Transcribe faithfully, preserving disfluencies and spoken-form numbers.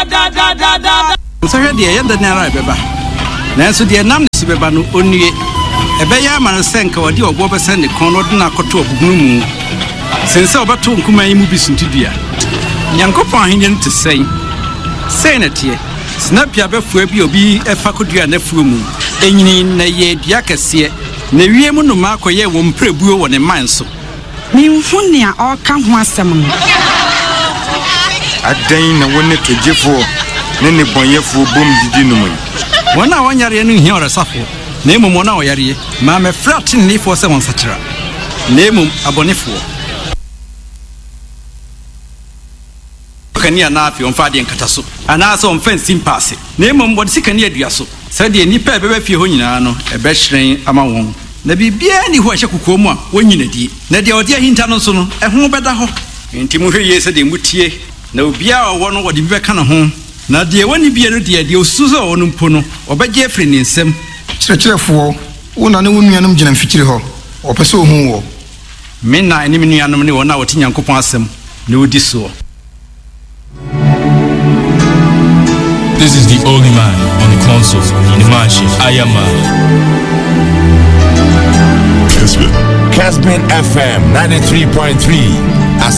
da da da da. So here dey yenda na ra beba. Na so dey nam si beba no onue. Ebe ya ma no senka wodi ogbo be sen ne kon no de na akoto obugunu mu. Sense obato nkuma yi mu bisintidua. Nyankopon ahenya nte sen. Sen na tie. Snapia be fu abi obi efa kodua na fu mu. Enyini na ye dua kese. Na wie mu no ma akoye wo mprebuo wo ne man so. Mi mfuni a oka ho asem no. Adan na wonne togefo ne ne bonyefo bom didi no mu. Wona wonyare no hia oresafo. Na emom wona oyare ma me frat ni fo se won satira. Na emom abonefo. Kani ana afi on fa de nkata so. Ana so on fan simpase. Na emom bodi sikani adua so. Sa de nipa e beba fie ho nyina no e be hyeren ama won. Na bibia ni ho ahye kokomu a wonyina die. Na de odi ahinta no so no e ho beda ho. Enti mu hwe ye se de mutie. Na obia owo no wodi bibeka no ho. Na de woni bia no de de osuzo wo no mpo no obegye afri ni nsem. Kyerɛkyerɛfoɔ wona ne wo nuanom gyina mfikyiri hɔ ɔpɛ sɛ ohu wo me na ne me nuanom ne wona wɔte Nyankopɔn asɛm ne wodi so. This is the only man on the console in the mansion. I am Casbin F M ninety-three point three.